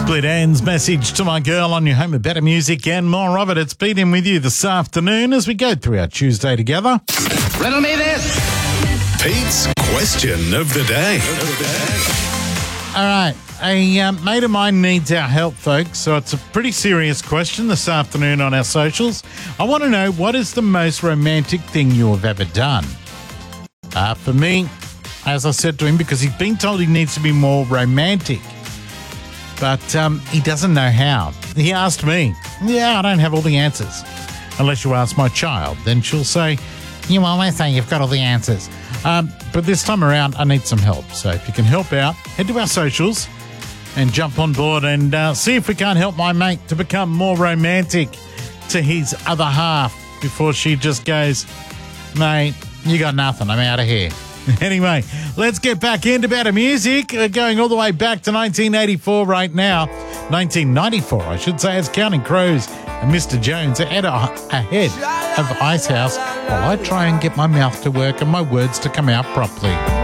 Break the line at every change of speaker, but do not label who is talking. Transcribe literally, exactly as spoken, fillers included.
Split Ends, Message to My Girl on your home of better music and more of it. It's Pete in with you this afternoon as we go through our Tuesday together.
Riddle me this.
Pete's question of the day.
All right, a um, mate of mine needs our help, folks, so it's a pretty serious question this afternoon on our socials. I want to know, what is the most romantic thing you have ever done? Uh, for me, as I said to him, because he's been told he needs to be more romantic, but um, he doesn't know how. He asked me. Yeah, I don't have all the answers. Unless you ask my child, then she'll say, you always say you've got all the answers. Um, but this time around, I need some help. So if you can help out, head to our socials and jump on board and uh, see if we can't help my mate to become more romantic to his other half before she just goes, mate, you got nothing. I'm out of here. Anyway, let's get back into better music. We're going all the way back to nineteen eighty-four right now. nineteen ninety-four, I should say. It's Counting Crows and Mister Jones ahead of Icehouse while I try and get my mouth to work and my words to come out properly.